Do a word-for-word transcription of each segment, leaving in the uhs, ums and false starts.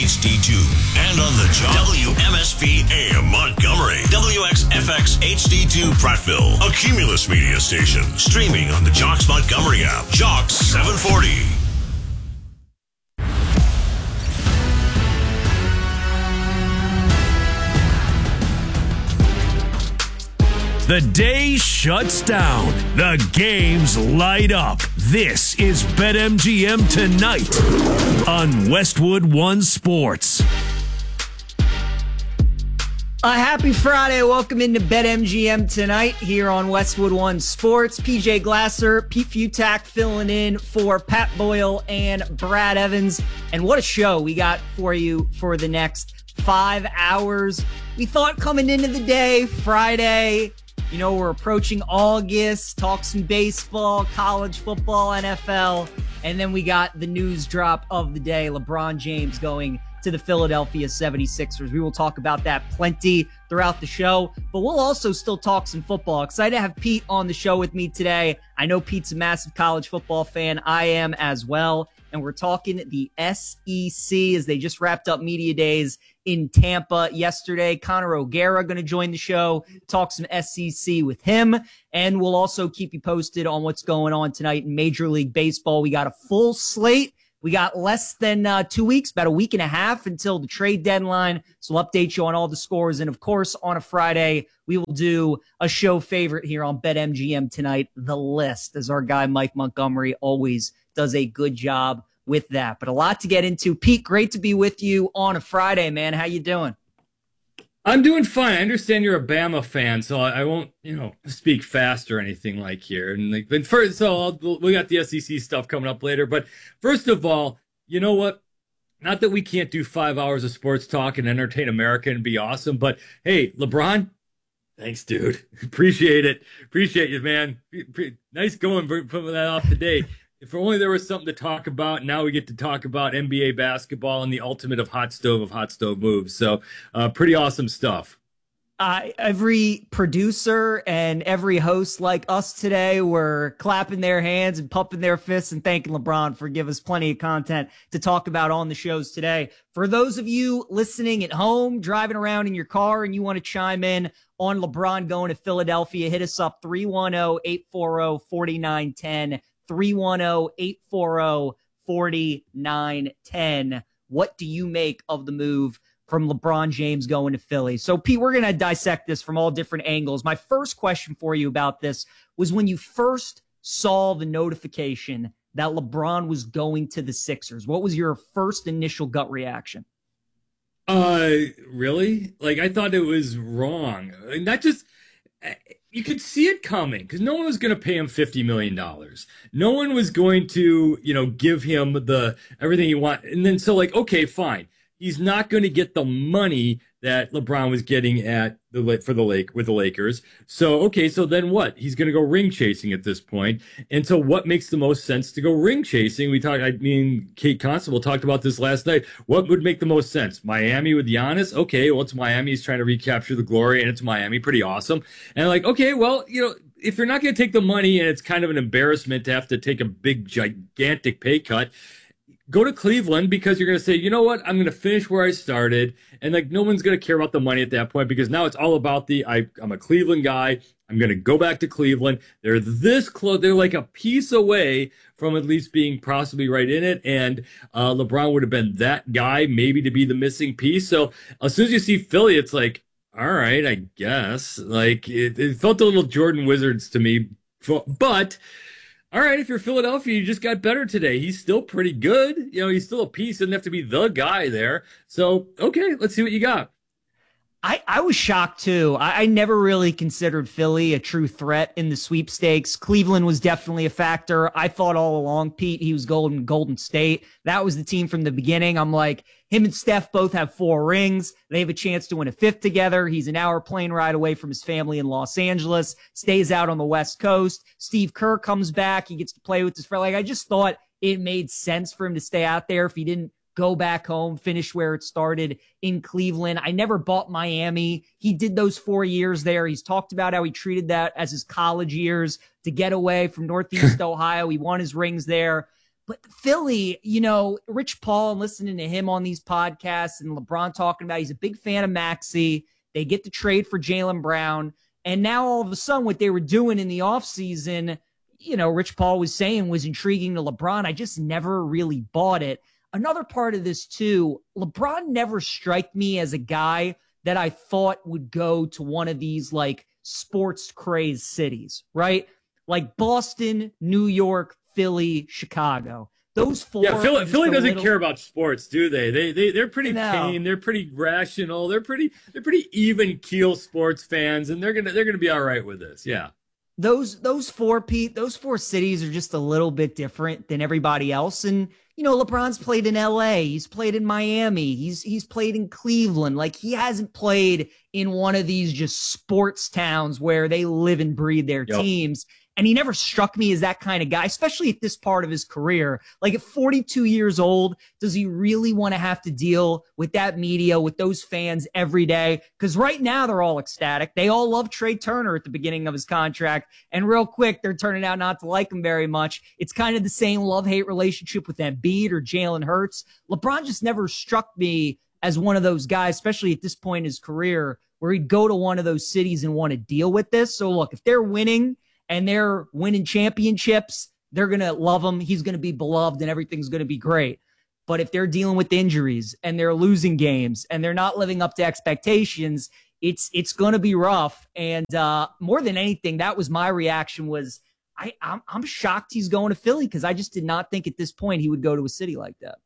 H D two, and on the job. W M S P A M Montgomery. W X F X H D two Prattville. A Cumulus media station. Streaming on the Jocks Montgomery app. Jocks seven forty. The day shuts down. The games light up. This is BetMGM Tonight on Westwood One Sports. A happy Friday. Welcome into BetMGM Tonight here on Westwood One Sports. P J Glasser, Pete Futak filling in for Pat Boyle and Brad Evans. And what a show we got for you for the next five hours. We thought coming into the day, Friday, you know, we're approaching August, talk some baseball, college football, N F L, and then we got the news drop of the day, LeBron James going to the Philadelphia seventy-sixers. We will talk about that plenty throughout the show, but we'll also still talk some football. Excited to have Pete on the show with me today. I know Pete's a massive college football fan. I am as well. And we're talking the S E C as they just wrapped up media days in Tampa yesterday. Connor O'Gara going to join the show, talk some S E C with him. And we'll also keep you posted on what's going on tonight in Major League Baseball. We got a full slate. We got less than uh, two weeks, about a week and a half until the trade deadline. So we'll update you on all the scores. And of course, on a Friday, we will do a show favorite here on BetMGM Tonight, The List, as our guy Mike Montgomery always does a good job with that. But a lot to get into. Pete, great to be with you on a Friday, man. How you doing? I'm doing fine. I understand you're a Bama fan, so I, I won't, you know, speak fast or anything like here. And like, but first, so I'll, we got the S E C stuff coming up later. But first of all, you know what? Not that we can't do five hours of sports talk and entertain America and be awesome, but hey, LeBron, thanks, dude. Appreciate it. Appreciate you, man. Nice going, putting that off to date. If only there was something to talk about. Now we get to talk about N B A basketball and the ultimate of hot stove of hot stove moves. So uh, pretty awesome stuff. Uh, every producer and every host like us today were clapping their hands and pumping their fists and thanking LeBron for giving us plenty of content to talk about on the shows today. For those of you listening at home, driving around in your car, and you want to chime in on LeBron going to Philadelphia, hit us up three one zero, eight four zero, four nine one zero. three one zero, eight four zero, four nine one zero. What do you make of the move from LeBron James going to Philly? So, Pete, we're going to dissect this from all different angles. My first question for you about this was when you first saw the notification that LeBron was going to the Sixers, what was your first initial gut reaction? Uh, really? Like, I thought it was wrong. Not just... You could see it coming because no one was going to pay him fifty million dollars. No one was going to, you know, give him the everything he wants. And then so like, okay, fine. He's not going to get the money that LeBron was getting at the for the Lake with the Lakers. So, okay, so then what? He's going to go ring chasing at this point. And so what makes the most sense to go ring chasing? We talked, I mean, Kate Constable talked about this last night. What would make the most sense? Miami with Giannis? Okay, well, it's Miami. He's trying to recapture the glory, and it's Miami. Pretty awesome. And like, okay, well, you know, if you're not going to take the money and it's kind of an embarrassment to have to take a big, gigantic pay cut, go to Cleveland because you're going to say, you know what, I'm going to finish where I started. And like, no one's going to care about the money at that point because now it's all about the, I, I'm a Cleveland guy. I'm going to go back to Cleveland. They're this close. They're like a piece away from at least being possibly right in it. And uh, LeBron would have been that guy, maybe to be the missing piece. So as soon as you see Philly, it's like, all right, I guess. Like, it, it felt a little Jordan Wizards to me. But all right, if you're Philadelphia, you just got better today. He's still pretty good. You know, he's still a piece. Doesn't have to be the guy there. So, okay, let's see what you got. I, I was shocked, too. I, I never really considered Philly a true threat in the sweepstakes. Cleveland was definitely a factor. I thought all along, Pete, he was golden Golden State. That was the team from the beginning. I'm like, him and Steph both have four rings. They have a chance to win a fifth together. He's an hour plane ride away from his family in Los Angeles, stays out on the West Coast. Steve Kerr comes back. He gets to play with his friend. Like, I just thought it made sense for him to stay out there if he didn't go back home, finish where it started in Cleveland. I never bought Miami. He did those four years there. He's talked about how he treated that as his college years to get away from Northeast Ohio. He won his rings there. But Philly, you know, Rich Paul, and listening to him on these podcasts and LeBron talking about, he's a big fan of Maxey. They get the trade for Jaylen Brown. And now all of a sudden what they were doing in the offseason, you know, Rich Paul was saying was intriguing to LeBron. I just never really bought it. Another part of this too, LeBron never struck me as a guy that I thought would go to one of these like sports crazed cities, right? Like Boston, New York, Philly, Chicago. Those four. Yeah, Philly, Philly doesn't little... care about sports, do they? They they they're pretty tame. They're pretty rational. They're pretty they're pretty even keel sports fans, and they're gonna they're gonna be all right with this. Yeah. Those those four Pete, those four cities are just a little bit different than everybody else. And you know, LeBron's played in L A, he's played in Miami, he's he's played in Cleveland. Like he hasn't played in one of these just sports towns where they live and breathe their yep. teams. And he never struck me as that kind of guy, especially at this part of his career. Like at forty-two years old, does he really want to have to deal with that media, with those fans every day? Because right now they're all ecstatic. They all love Trey Turner at the beginning of his contract. And real quick, they're turning out not to like him very much. It's kind of the same love-hate relationship with Embiid or Jalen Hurts. LeBron just never struck me as one of those guys, especially at this point in his career, where he'd go to one of those cities and want to deal with this. So look, if they're winning and they're winning championships, they're going to love him. He's going to be beloved and everything's going to be great. But if they're dealing with injuries and they're losing games and they're not living up to expectations, it's it's going to be rough. And uh, more than anything, that was my reaction was, I, I'm, I'm shocked he's going to Philly because I just did not think at this point he would go to a city like that.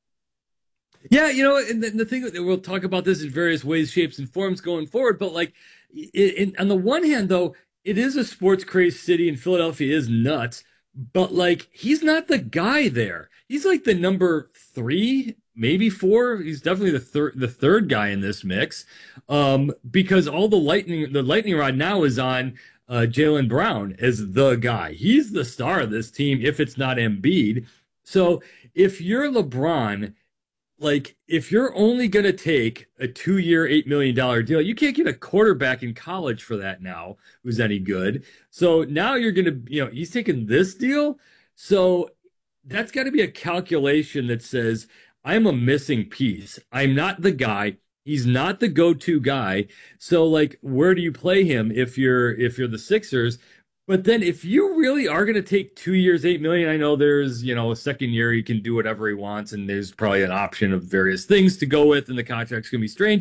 Yeah, you know, and the, the thing that we'll talk about this in various ways, shapes, and forms going forward. But like, in, in, on the one hand, though, it is a sports crazed city, and Philadelphia is nuts. But like, he's not the guy there. He's like the number three, maybe four. He's definitely the third, the third guy in this mix, um, because all the lightning, the lightning rod now is on uh, Jaylen Brown as the guy. He's the star of this team. If it's not Embiid, so if you're LeBron. Like, if you're only going to take a two-year, eight million dollars deal, you can't get a quarterback in college for that now who's any good. So now you're going to, you know, he's taking this deal. So that's got to be a calculation that says, I'm a missing piece. I'm not the guy. He's not the go-to guy. So, like, where do you play him if you're if you're the Sixers? But then if you really are going to take two years, eight million dollars, I know there's, you know, a second year he can do whatever he wants, and there's probably an option of various things to go with, and the contract's going to be strange.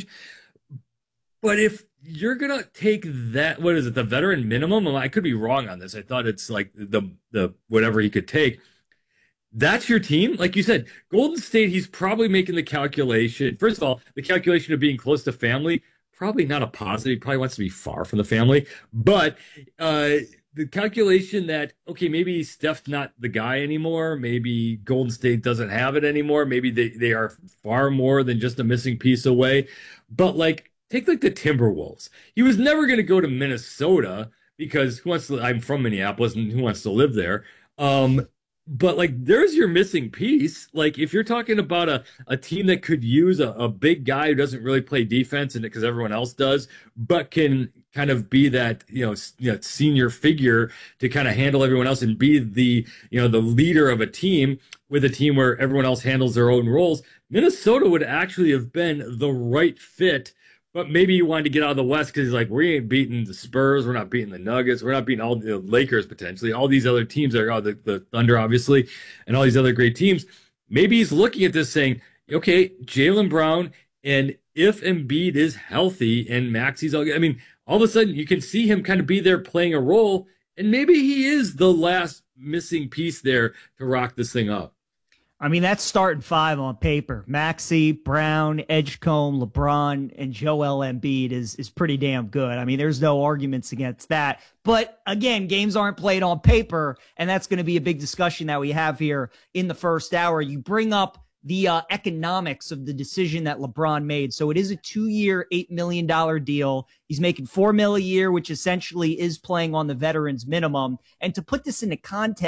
But if you're going to take that, what is it, the veteran minimum? I could be wrong on this. I thought it's like the the whatever he could take. That's your team? Like you said, Golden State, he's probably making the calculation. First of all, the calculation of being close to family, probably not a positive. He probably wants to be far from the family. But, uh, the calculation that, okay, maybe Steph's not the guy anymore. Maybe Golden State doesn't have it anymore. Maybe they, they are far more than just a missing piece away. But, like, take, like, the Timberwolves. He was never going to go to Minnesota because who wants to, I'm from Minneapolis, and who wants to live there? Um, but, like, there's your missing piece. Like, if you're talking about a, a team that could use a, a big guy who doesn't really play defense and because everyone else does, but can kind of be that, you know, you know, senior figure to kind of handle everyone else and be the, you know, the leader of a team with a team where everyone else handles their own roles, Minnesota would actually have been the right fit. But maybe he wanted to get out of the West because he's like, we ain't beating the Spurs, we're not beating the Nuggets, we're not beating all the Lakers potentially, all these other teams that are oh, the, the Thunder, obviously, and all these other great teams. Maybe he's looking at this saying, okay, Jaylen Brown, and if Embiid is healthy and Maxey's all good, I mean, all of a sudden you can see him kind of be there playing a role, and maybe he is the last missing piece there to rock this thing up. I mean, that's starting five on paper. Maxey, Brown, Edgecombe, LeBron, and Joel Embiid is is pretty damn good. I mean, there's no arguments against that. But again, games aren't played on paper, and that's going to be a big discussion that we have here in the first hour. You bring up the uh, economics of the decision that LeBron made. So it is a two-year, eight million dollars deal. He's making four mil a year, which essentially is playing on the veterans minimum. And to put this into context,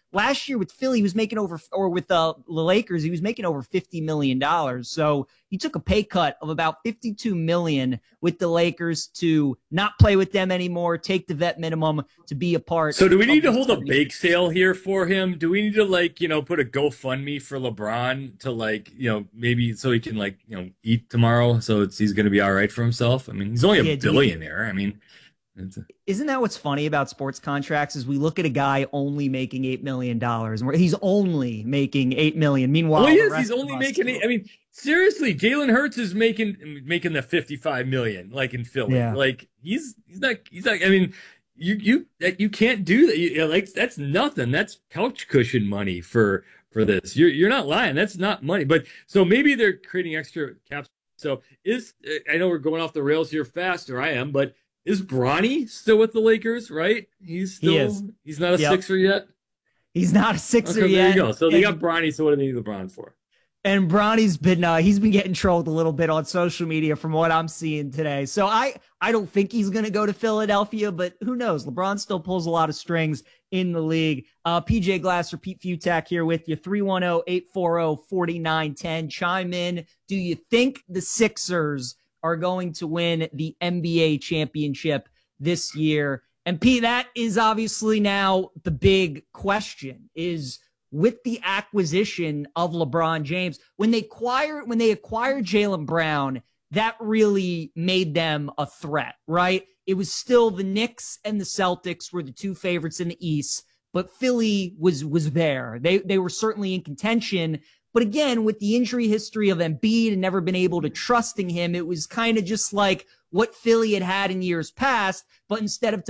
last year with Philly, he was making over, or with uh, the Lakers, he was making over fifty million dollars. So he took a pay cut of about fifty-two million dollars with the Lakers to not play with them anymore, take the vet minimum to be a part. So do we need to hold a bake sale here for him? Do we need to, like, you know, put a GoFundMe for LeBron to, like, you know, maybe so he can, like, you know, eat tomorrow so it's, he's going to be all right for himself? I mean, he's only a yeah, billionaire. I mean, it's a... Isn't that what's funny about sports contracts is we look at a guy only making eight million dollars and he's only making eight million dollars. Meanwhile, well, he is. He's only making eight. I mean, seriously, Jalen Hurts is making making the fifty-five million dollars, like in Philly. Yeah. Like he's he's not he's not. I mean, you you you can't do that. You, like that's nothing. That's couch cushion money for for this. You're you're not lying. That's not money. But so maybe they're creating extra caps. So is I know we're going off the rails here fast, or I am, but is Bronny still with the Lakers? Right? He's still he is. He's not a yep. Sixer yet. He's not a Sixer okay, yet. There you go. So they and, got Bronny. So what do they need LeBron for? And Bronny's been uh, he's been getting trolled a little bit on social media from what I'm seeing today. So I I don't think he's going to go to Philadelphia, but who knows? LeBron still pulls a lot of strings in the league. Uh, P J Glasser, Pete Futak here with you. three one zero, eight four zero, four nine one zero. Chime in. Do you think the Sixers are going to win the N B A championship this year? And Pete, that is obviously now the big question is, with the acquisition of LeBron James, when they acquire when they acquired Jaylen Brown, that really made them a threat, right? It was still the Knicks and the Celtics were the two favorites in the East, but Philly was was there. They they were certainly in contention. But again, with the injury history of Embiid and never been able to trusting him, it was kind of just like what Philly had had in years past, but instead of